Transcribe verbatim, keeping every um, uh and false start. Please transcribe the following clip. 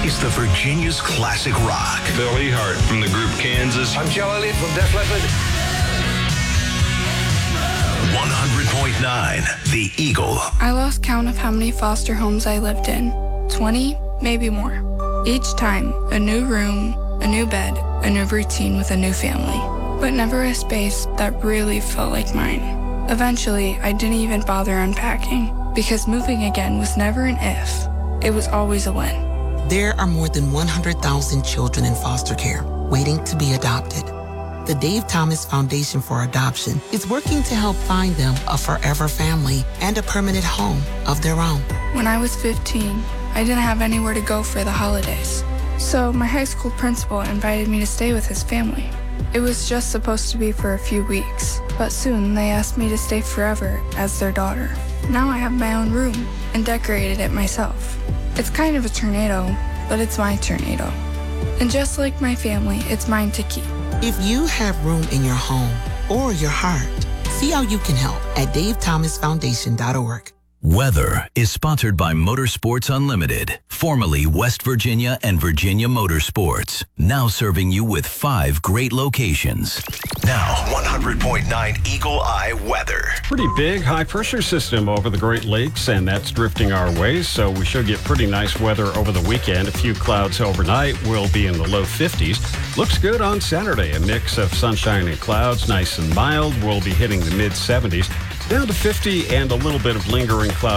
It's the Virginia's classic rock. Phil Ehart from the group Kansas. I'm Joe Elliott from Def Leppard. one hundred point nine, The Eagle. I lost count of how many foster homes I lived in. twenty, maybe more. Each time, a new room, a new bed, a new routine with a new family. But never a space that really felt like mine. Eventually, I didn't even bother unpacking because moving again was never an if. It was always a when. There are more than one hundred thousand children in foster care waiting to be adopted. The Dave Thomas Foundation for Adoption is working to help find them a forever family and a permanent home of their own. When I was fifteen, I didn't have anywhere to go for the holidays. So my high school principal invited me to stay with his family. It was just supposed to be for a few weeks, but soon they asked me to stay forever as their daughter. Now I have my own room and decorated it myself. It's kind of a tornado, but it's my tornado. And just like my family, it's mine to keep. If you have room in your home or your heart, see how you can help at dave thomas foundation dot org. Weather is sponsored by Motorsports Unlimited, formerly West Virginia and Virginia Motorsports, now serving you with five great locations. Now, one hundred point nine Eagle Eye weather. Pretty big high-pressure system over the Great Lakes, and that's drifting our way, so we should get pretty nice weather over the weekend. A few clouds overnight. Will be in the low fifties. Looks good on Saturday. A mix of sunshine and clouds, nice and mild. We'll be hitting the mid seventies. Down to fifty and a little bit of lingering clouds